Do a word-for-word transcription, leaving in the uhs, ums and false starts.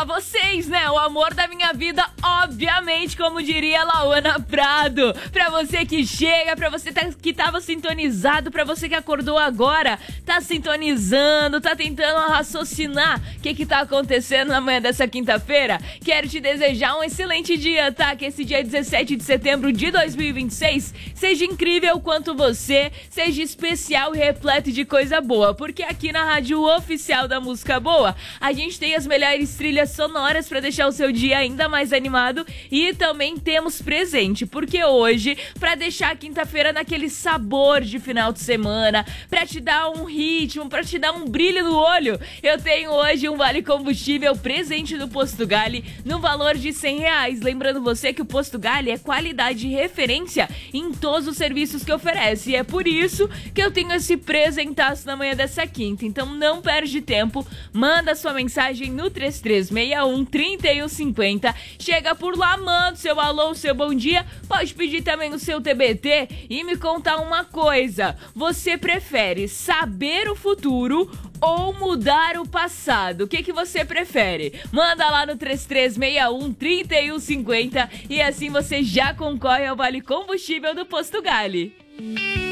a vocês, né? O amor da minha vida, obviamente, como diria Lauana Prado. Pra você que chega, pra você que tava sintonizado, pra você que acordou agora, tá sintonizando, tá tentando raciocinar o que que tá acontecendo na manhã dessa quinta-feira. Quero te desejar um excelente dia, tá? Que esse dia dezessete de setembro de dois mil e vinte e seis seja incrível quanto você, seja especial e repleto de coisa boa, porque aqui na Rádio Oficial da Música Boa, a gente tem as melhores trilhas sonoras pra deixar o seu dia ainda mais animado e também temos presente, porque hoje, pra deixar a quinta-feira naquele sabor de final de semana, pra te dar um ritmo, pra te dar um brilho no olho, eu tenho hoje um vale combustível presente do Posto Gali no valor de cem reais. Lembrando você que o Posto Gali é qualidade e referência em todos os serviços que oferece, e é por isso que eu tenho esse presentaço na manhã dessa quinta. Então não perde tempo, manda sua mensagem no três três seis um, três um cinco zero, chega por lá, manda o seu alô, o seu bom dia, pode pedir também o seu T B T e me contar uma coisa: você prefere saber o futuro ou mudar o passado? O que que você prefere? Manda lá no três três seis um, três um cinco zero e assim você já concorre ao vale combustível do Posto Gali.